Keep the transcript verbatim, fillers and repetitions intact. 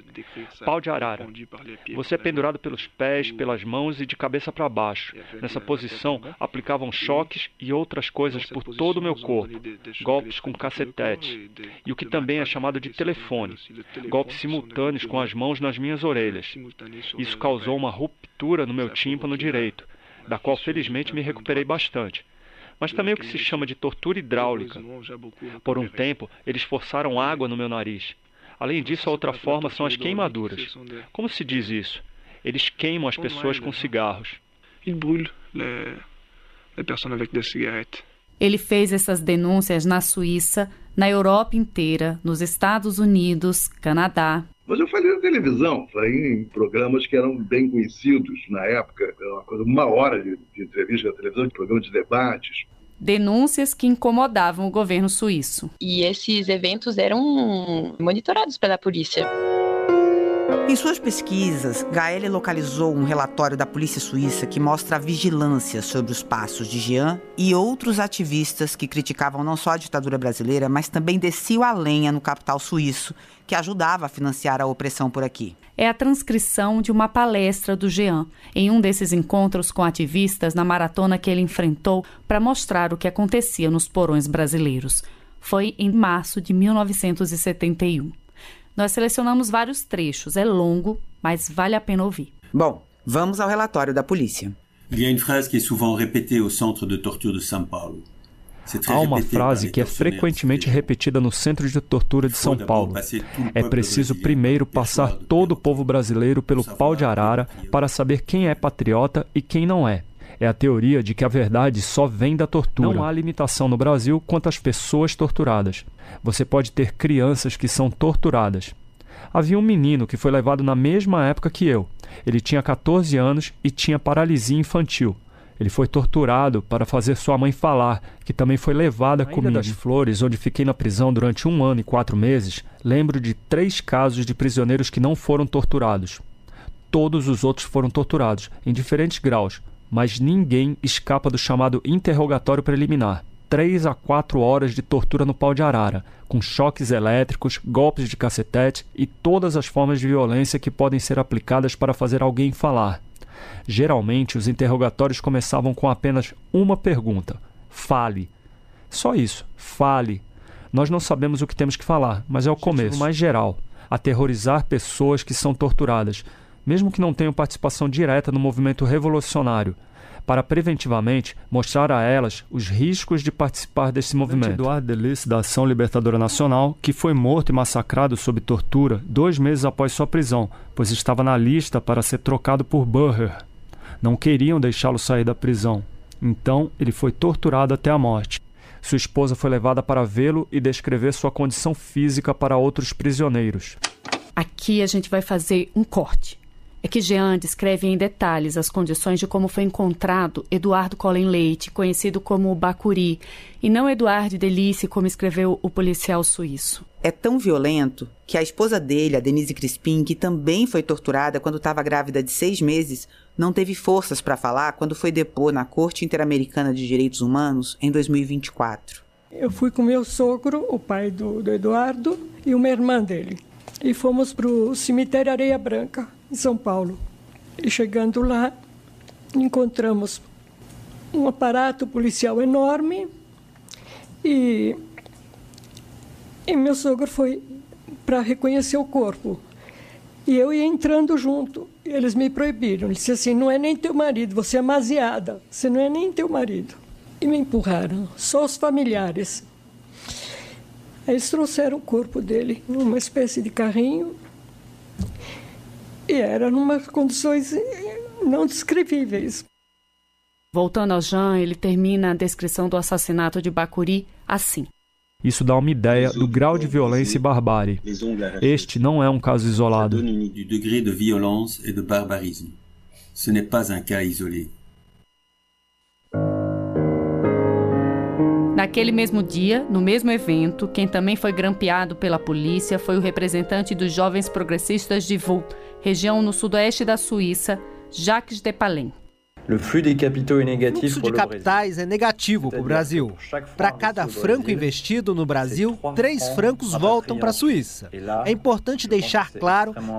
Pau de arara. Você é pendurado pelos pés, pelas mãos e de cabeça para baixo. Nessa posição, aplicavam choques e outras coisas por todo o meu corpo. Golpes com cacetete. E o que também é chamado de telefone. Golpes simultâneos com as mãos nas minhas orelhas. Isso causou uma ruptura no meu tímpano direito, da qual felizmente me recuperei bastante. Mas também o que se chama de tortura hidráulica. Por um tempo, eles forçaram água no meu nariz. Além disso, a outra forma são as queimaduras. Como se diz isso? Eles queimam as pessoas com cigarros. Ele fez essas denúncias na Suíça, na Europa inteira, nos Estados Unidos, Canadá. Mas eu falei na televisão, falei em programas que eram bem conhecidos na época, uma, coisa, uma hora de, de entrevista na televisão, de programa de debates. Denúncias que incomodavam o governo suíço. E esses eventos eram monitorados pela polícia. Em suas pesquisas, Gaelle localizou um relatório da polícia suíça que mostra a vigilância sobre os passos de Jean e outros ativistas que criticavam não só a ditadura brasileira, mas também desciam a lenha no capital suíço, que ajudava a financiar a opressão por aqui. É a transcrição de uma palestra do Jean, em um desses encontros com ativistas na maratona que ele enfrentou para mostrar o que acontecia nos porões brasileiros. Foi em março de mil novecentos e setenta e um. Nós selecionamos vários trechos, é longo, mas vale a pena ouvir. Bom, vamos ao relatório da polícia. Il y a une phrase qui est souvent répétée au centre de torture de São Paulo. Há uma frase que é frequentemente repetida no Centro de Tortura de São Paulo. É preciso primeiro passar todo o povo brasileiro pelo pau de arara para saber quem é patriota e quem não é. É a teoria de que a verdade só vem da tortura. Não há limitação no Brasil quanto às pessoas torturadas. Você pode ter crianças que são torturadas. Havia um menino que foi levado na mesma época que eu. Ele tinha catorze anos e tinha paralisia infantil. Ele foi torturado para fazer sua mãe falar, que também foi levada comigo. Na Ilha das Flores, onde fiquei na prisão durante um ano e quatro meses, lembro de três casos de prisioneiros que não foram torturados. Todos os outros foram torturados, em diferentes graus, mas ninguém escapa do chamado interrogatório preliminar. Três a quatro horas de tortura no pau de arara, com choques elétricos, golpes de cacetete e todas as formas de violência que podem ser aplicadas para fazer alguém falar. Geralmente, os interrogatórios começavam com apenas uma pergunta: fale. Só isso, fale. Nós não sabemos o que temos que falar, mas é o começo mais geral. Aterrorizar pessoas que são torturadas, mesmo que não tenham participação direta no movimento revolucionário, para preventivamente mostrar a elas os riscos de participar desse movimento. Eduardo Delis, da Ação Libertadora Nacional, que foi morto e massacrado sob tortura dois meses após sua prisão, pois estava na lista para ser trocado por Bürger. Não queriam deixá-lo sair da prisão. Então, ele foi torturado até a morte. Sua esposa foi levada para vê-lo e descrever sua condição física para outros prisioneiros. Aqui a gente vai fazer um corte. É que Jean descreve em detalhes as condições de como foi encontrado Eduardo Collen Leite, conhecido como Bacuri, e não Eduardo Delice, como escreveu o policial suíço. É tão violento que a esposa dele, a Denise Crispin, que também foi torturada quando estava grávida de seis meses, não teve forças para falar quando foi depor na Corte Interamericana de Direitos Humanos em dois mil e vinte e quatro. Eu fui com meu sogro, o pai do, do Eduardo, e uma irmã dele. E fomos para o cemitério Areia Branca, em São Paulo. E chegando lá, encontramos um aparato policial enorme e, e meu sogro foi para reconhecer o corpo. E eu ia entrando junto. Eles me proibiram. Ele disse assim: não é nem teu marido, você é maziada, você não é nem teu marido. E me empurraram, só os familiares. Eles trouxeram o corpo dele numa espécie de carrinho e era numa condições não descrevíveis. Voltando ao Jean, ele termina a descrição do assassinato de Bacuri assim. Isso dá uma ideia do grau de violência e barbárie. Este não é um caso isolado. Ça donne une idée du degré de violence et de barbarisme. Ce n'est pas un cas isolé. Naquele mesmo dia, no mesmo evento, quem também foi grampeado pela polícia foi o representante dos jovens progressistas de Vaud, região no sudoeste da Suíça, Jacques Despalin. O fluxo de capitais é negativo para o Brasil. Para cada franco investido no Brasil, três francos voltam para a Suíça. É importante deixar claro